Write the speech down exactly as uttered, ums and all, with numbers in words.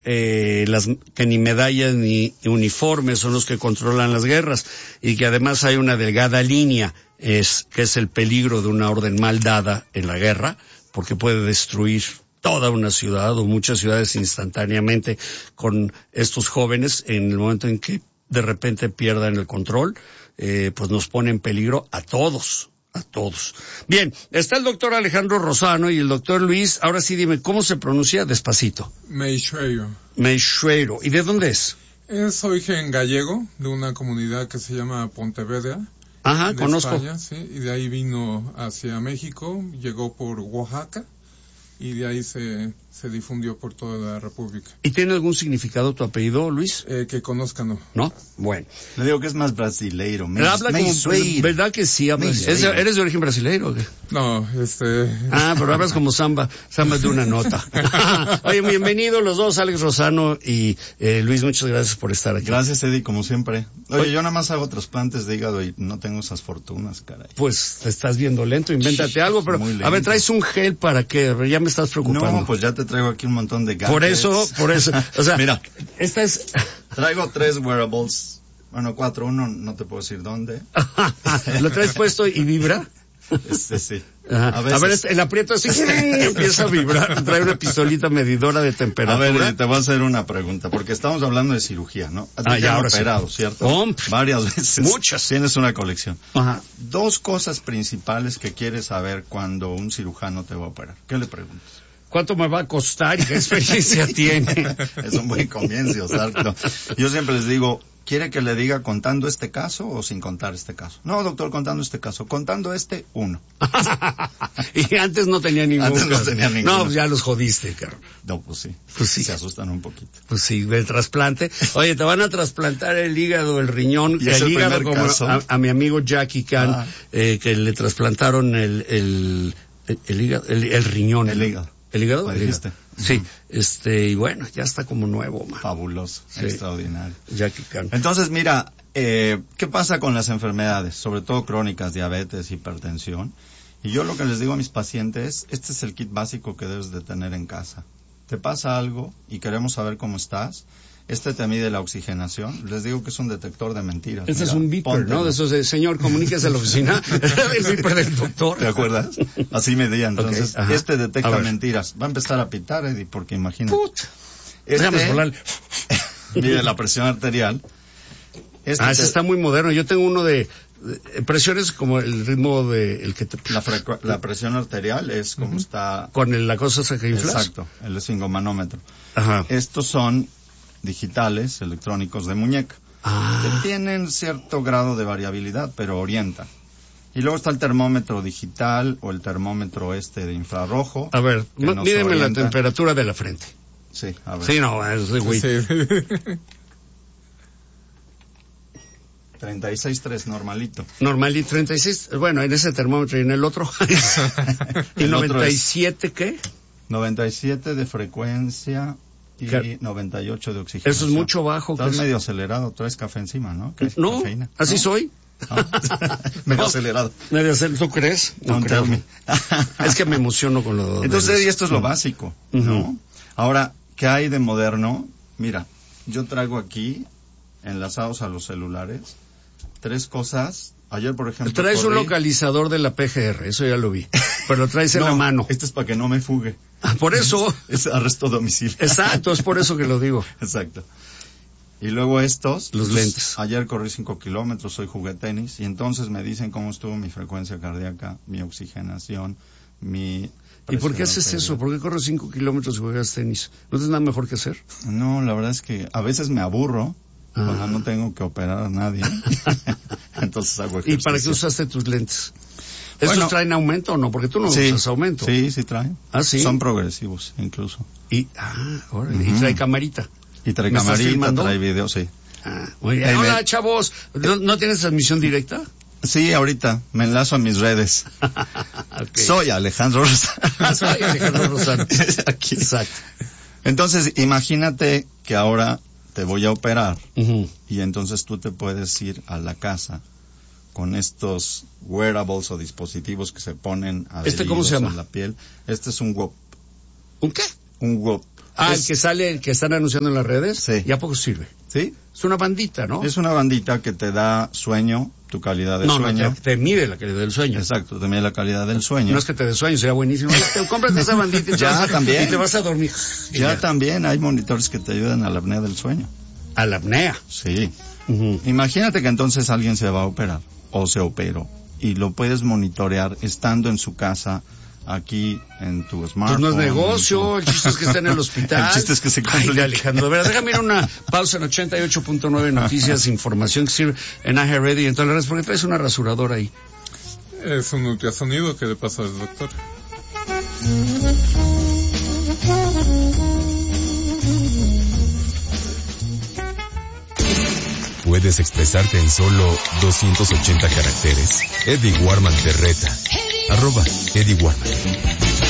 eh, las, que ni medallas ni uniformes son los que controlan las guerras, y que además hay una delgada línea, es, que es el peligro de una orden mal dada en la guerra, porque puede destruir toda una ciudad o muchas ciudades instantáneamente con estos jóvenes en el momento en que de repente pierdan el control, eh, pues nos pone en peligro a todos. A todos. Bien, está el doctor Alejandro Rosano y el doctor Luis. Ahora sí, dime, ¿cómo se pronuncia? Despacito. Meixueiro. Meixueiro. ¿Y de dónde es? Es origen gallego, de una comunidad que se llama Pontevedra. Ajá, de conozco. España, sí, y de ahí vino hacia México, llegó por Oaxaca, y de ahí se, se difundió por toda la República. ¿Y tiene algún significado tu apellido, Luis? Eh, que conozcan, ¿no? ¿No? Bueno. Le digo que es más brasileiro. Me, Habla me como, sueiro. ¿verdad que sí? Hablas, ¿es, ¿Eres de origen brasileiro o qué? No, este... Ah, pero hablas como samba, samba de una nota. Oye, bienvenidos los dos, Alex Rosano y eh, Luis, muchas gracias por estar aquí. Gracias, Eddie, como siempre. Oye, Oye, yo nada más hago trasplantes de hígado y no tengo esas fortunas, caray. Pues te estás viendo lento, invéntate algo, pero a ver, ¿traes un gel para qué? Ya me estás preocupando. No, pues ya te traigo aquí un montón de gadgets. Por eso, por eso, o sea, mira, esta es... Traigo tres wearables, bueno, cuatro, uno no te puedo decir dónde. ¿Lo traes puesto y vibra? Este, sí. Ajá. A, a ver, el aprieto así empieza a vibrar, trae una pistolita medidora de temperatura. A ver, te voy a hacer una pregunta, porque estamos hablando de cirugía, ¿no? Ah, ya, ahora operado, sí. ¿cierto? Oh, varias veces. Muchas. Tienes una colección. Ajá. Dos cosas principales que quieres saber cuando un cirujano te va a operar. ¿Qué le preguntas? ¿Cuánto me va a costar y qué experiencia tiene? Es un buen comienzo, exacto. Yo siempre les digo, ¿quiere que le diga contando este caso o sin contar este caso? No, doctor, contando este caso. Contando este, uno. Y antes no tenía ninguno. Antes no tenía ninguno. No, pues ya los jodiste, caro. No, pues sí. Pues sí. Se asustan un poquito. Pues sí, el trasplante. Oye, te van a trasplantar el hígado, el riñón, ¿Y es el el hígado como a, a mi amigo Jackie Khan, ah. eh, que le trasplantaron el, el, el, el hígado, el, el riñón. El hígado. ¿El hígado? ¿Lo dijiste? Uh-huh. Sí, este, y bueno, ya está como nuevo, man. Fabuloso, sí. Extraordinario. Jackie Khan. Entonces, mira, eh, ¿qué pasa con las enfermedades? Sobre todo crónicas, diabetes, hipertensión. Y yo lo que les digo a mis pacientes, este es el kit básico que debes de tener en casa. Te pasa algo y queremos saber cómo estás. Este te mide la oxigenación. Les digo que es un detector de mentiras. Este Mira, es un beeper, póntelo. ¿no? De esos de, señor, comuníquese a la oficina. El beeper del doctor. ¿Te acuerdas? Así medían. Entonces, okay, este detecta mentiras. Va a empezar a pitar, Eddie, porque imagínate. Puta. Este mide la presión arterial. Este ah, ese te... está muy moderno. Yo tengo uno de, de presiones como el ritmo de el que te... La, frecu... la presión arterial es como uh-huh. está... Con el, la cosa esa que inflas. Exacto, el esfingomanómetro. Ajá. Estos son digitales, electrónicos de muñeca. Ah. Que tienen cierto grado de variabilidad, pero orientan. Y luego está el termómetro digital o el termómetro este de infrarrojo. A ver, mídeme la temperatura de la frente. Sí, a ver. Sí, no, es de güey. Sí. treinta y seis punto tres, normalito. Normalito, treinta y seis, bueno, en ese termómetro y en el otro. ¿Y el noventa y siete es... qué? noventa y siete de frecuencia y ¿qué? noventa y ocho de oxígeno. Eso es mucho bajo. Estás medio acelerado, traes café encima, ¿no? ¿Qué es no, cafeína? así ¿no? soy. ¿No? Medio no, acelerado. Medio acelerado, ¿tú crees? No, no creo. Es que me emociono con lo de... Entonces, y esto es lo básico, uh-huh. ¿no? Ahora, ¿qué hay de moderno? Mira, yo traigo aquí, enlazados a los celulares, tres cosas. Ayer, por ejemplo... Traes corrí... un localizador de la P G R, eso ya lo vi. Pero lo traes en no, la mano. Este es para que no me fugue. Ah, por eso. Es arresto domiciliario. Exacto, es por eso que lo digo. Exacto. Y luego estos... Los pues, lentes. Ayer corrí cinco kilómetros, hoy jugué tenis, y entonces me dicen cómo estuvo mi frecuencia cardíaca, mi oxigenación, mi... ¿Y por qué haces eso? ¿Por qué corres cinco kilómetros y juegas tenis? ¿No tienes nada mejor que hacer? No, la verdad es que a veces me aburro ah. cuando no tengo que operar a nadie. Entonces hago ejercicio. ¿Y para qué usaste tus lentes? ¿Estos bueno, traen aumento o no? Porque tú no sí, usas aumento. Sí, sí traen. ¿Ah, sí? Son progresivos, incluso. Y, ah, órale, uh-huh. y trae camarita. Y trae camarita, trae video, sí. Ah, muy bien. Hola, me... chavos. ¿No, ¿No tienes transmisión directa? Sí, ahorita. Me enlazo a mis redes. Okay. Soy Alejandro Rosano. Soy Alejandro Rosano. Aquí. Exacto. Entonces, imagínate que ahora te voy a operar uh-huh. y entonces tú te puedes ir a la casa con estos wearables o dispositivos que se ponen adheridos ¿Este cómo se llama? en la piel. Este es un W O P. ¿Un qué? Un W O P. Ah, Es- el que sale, el que están anunciando en las redes. Sí. ¿Y a poco sirve? ¿Sí? Es una bandita, ¿no? Es una bandita que te da sueño, tu calidad de no, sueño. no, te, te mide la calidad del sueño. Exacto, te mide la calidad del sueño. No es que te dé sueño, sería buenísimo. Te compras esa bandita y, Ya, te vas a- también. y te vas a dormir. Y Ya también hay monitores que te ayudan a la apnea del sueño. A la apnea. Sí. Ujú. Imagínate que entonces alguien se va a operar o se operó y lo puedes monitorear estando en su casa, aquí en tu Pues smartphone. no es negocio, en el chiste es que está en el hospital. El chiste es que se Ay, complica. de Alejandro, de veras, déjame ir a una pausa en ochenta y ocho punto nueve Noticias, información que sirve en iHeartRadio y en todas las redes, porque traes una rasuradora ahí. Es un ultrasonido que le pasa al doctor. ¿Puedes expresarte en solo doscientos ochenta caracteres? Eddie Warman te reta. Arroba Eddie Warman.